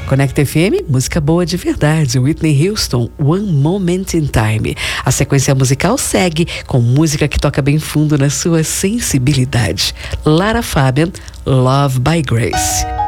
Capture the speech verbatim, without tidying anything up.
Conecta F M, música boa de verdade. Whitney Houston, One Moment in Time. A sequência musical segue com música que toca bem fundo na sua sensibilidade. Lara Fabian, Love by Grace.